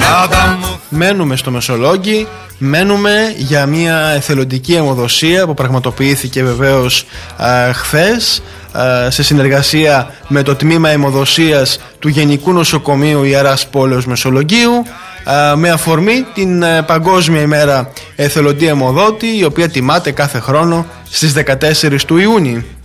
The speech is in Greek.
Μένουμε στο Μεσολόγγι, μένουμε για μια εθελοντική αιμοδοσία που πραγματοποιήθηκε βεβαίως χθες σε συνεργασία με το τμήμα αιμοδοσίας του Γενικού Νοσοκομείου Ιεράς Πόλεως Μεσολογγίου, με αφορμή την Παγκόσμια ημέρα εθελοντή αιμοδότη, η οποία τιμάται κάθε χρόνο στις 14 του Ιούνιου.